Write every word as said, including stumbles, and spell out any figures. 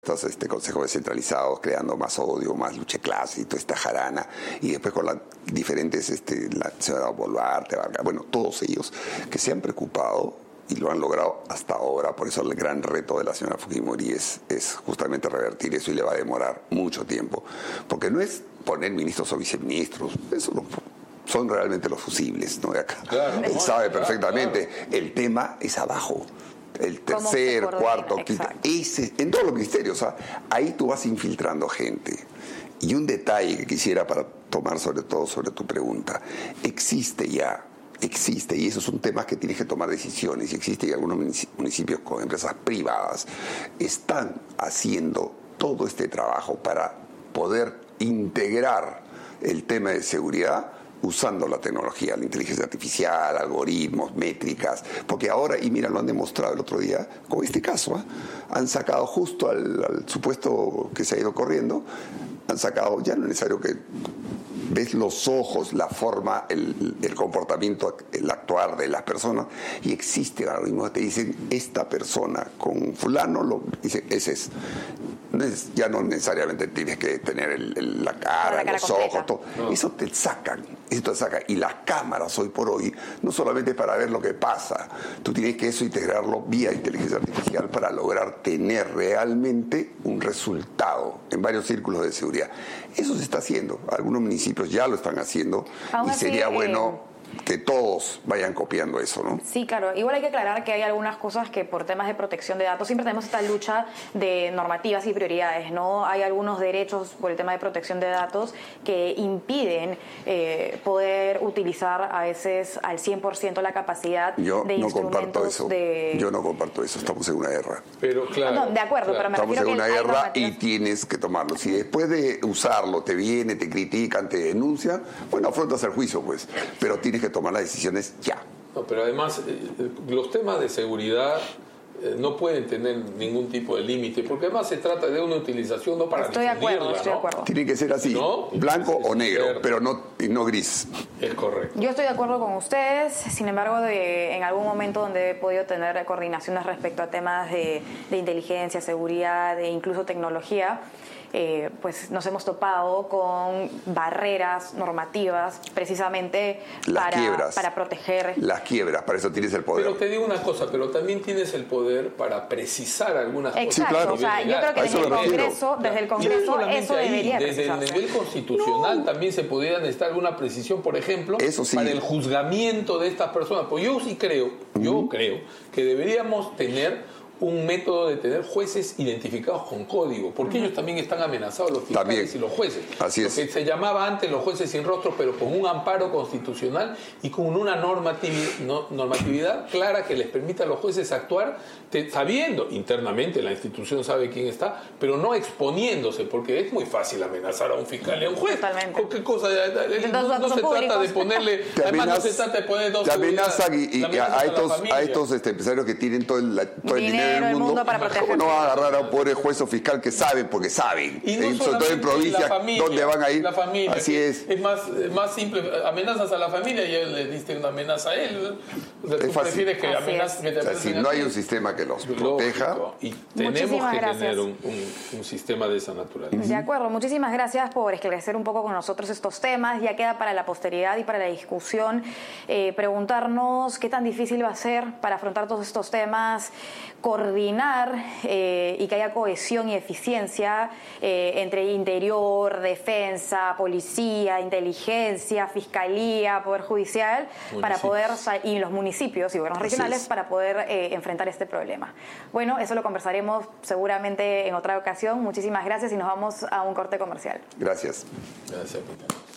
estos este, consejos descentralizados creando más odio, más lucha de clase y toda esta jarana, y después con las diferentes, este, la señora Boluarte, Vargas, bueno, todos ellos que se han preocupado y lo han logrado hasta ahora. Por eso el gran reto de la señora Fujimori es, es justamente revertir eso, y le va a demorar mucho tiempo, porque no es poner ministros o viceministros, eso no, son realmente los fusibles, ¿no? De acá. Claro, él sabe perfectamente, claro, claro. El tema es abajo. El tercer, cuarto, quinto, ese, en todos los ministerios, ¿sabes? Ahí tú vas infiltrando gente. Y un detalle que quisiera para tomar sobre todo sobre tu pregunta, existe ya, existe, y esos son temas que tienes que tomar decisiones, y existe ya algunos municipios con empresas privadas, están haciendo todo este trabajo para poder integrar el tema de seguridad usando la tecnología, la inteligencia artificial, algoritmos, métricas, porque ahora, y mira, lo han demostrado el otro día, con este caso, ¿eh? Han sacado justo al, al supuesto que se ha ido corriendo, han sacado, ya no es necesario que ves los ojos, la forma, el, el comportamiento, el actuar de las personas, y existe algoritmos que te dicen, esta persona con fulano, lo dice, ese es. No es, ya no necesariamente tienes que tener el, el, la cara, la cara los completa. Ojos, todo. No. Eso te sacan, eso te saca. Y las cámaras hoy por hoy, no solamente para ver lo que pasa, tú tienes que eso integrarlo vía inteligencia artificial para lograr tener realmente un resultado en varios círculos de seguridad. Eso se está haciendo, algunos municipios ya lo están haciendo, aún y así, sería bueno Eh... que todos vayan copiando eso, ¿no? Sí, claro. Igual hay que aclarar que hay algunas cosas que por temas de protección de datos siempre tenemos esta lucha de normativas y prioridades, ¿no? Hay algunos derechos por el tema de protección de datos que impiden eh, poder utilizar a veces al cien por ciento la capacidad Yo de no instrumentos comparto eso. de... Yo no comparto eso. Estamos en una guerra. Pero claro. No, de acuerdo, claro. pero me Estamos refiero en una que guerra normativas... y tienes que tomarlo. Si después de usarlo te viene, te critican, te denuncian, bueno, afrontas el juicio, pues. Pero tienes que tomar las decisiones ya. No, pero además, eh, los temas de seguridad eh, no pueden tener ningún tipo de límite, porque además se trata de una utilización no para Estoy de acuerdo, ¿no? estoy de acuerdo. Tiene que ser así, ¿no? Blanco o negro, ser... pero no, no gris. Es correcto. Yo estoy de acuerdo con ustedes, sin embargo, de, en algún momento donde he podido tener coordinaciones respecto a temas de, de inteligencia, seguridad e incluso tecnología, Eh, pues nos hemos topado con barreras normativas precisamente para, para proteger. Las quiebras, para eso tienes el poder. Pero te digo una cosa, pero también tienes el poder para precisar algunas cosas. Exacto, sí, claro. O sea, yo creo que desde el Congreso, desde el Congreso no eso ahí, debería desde el nivel constitucional no. también se podría necesitar alguna precisión, por ejemplo, eso sí. para el juzgamiento de estas personas. Pues yo sí creo, uh-huh. yo creo que deberíamos tener un método de tener jueces identificados con código, porque uh-huh. ellos también están amenazados, los fiscales también. y los jueces. Así es. Lo que se llamaba antes los jueces sin rostro, pero con un amparo constitucional y con una normatividad, no, normatividad clara que les permita a los jueces actuar te, sabiendo, internamente la institución sabe quién está, pero no exponiéndose, porque es muy fácil amenazar a un fiscal y a un juez. Totalmente. ¿Qué cosa? No, no, no se públicos. trata de ponerle... Te además amenaz, no se trata de poner dos... Te amenazan y, y a, a estos, a estos este, empresarios que tienen todo el, todo el dinero el mundo, mundo para proteger. ¿Cómo no va a agarrar a un pobre juez o fiscal que saben? Porque saben. Y no en, sobre todo en provincias donde van a ir. La familia. Así es. Es más, más simple. Amenazas a la familia y él le diste una amenaza a él. O sea, tú es fácil. prefieres que amenazas que te o sea, si no hay un sistema que los proteja. Y tenemos Muchísimas que gracias. tener un, un, un sistema de esa naturaleza. De acuerdo. Muchísimas gracias por esclarecer un poco con nosotros estos temas. Ya queda para la posteridad y para la discusión eh, preguntarnos qué tan difícil va a ser para afrontar todos estos temas, coordinar eh, y que haya cohesión y eficiencia eh, entre interior, defensa, policía, inteligencia, fiscalía, poder judicial, municipios. para poder y los municipios y gobiernos regionales para poder eh, enfrentar este problema. Bueno, eso lo conversaremos seguramente en otra ocasión. Muchísimas gracias y nos vamos a un corte comercial. Gracias. Gracias, Peter.